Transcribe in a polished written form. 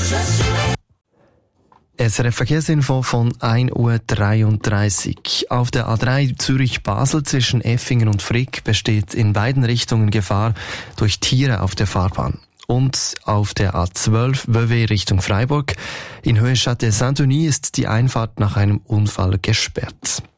SRF Verkehrsinfo von 1:33 Uhr. Auf der A3 Zürich-Basel zwischen Effingen und Frick besteht in beiden Richtungen Gefahr durch Tiere auf der Fahrbahn. Und auf der A12 Vevey Richtung Freiburg in Höhe Châtel-Saint-Denis ist die Einfahrt nach einem Unfall gesperrt.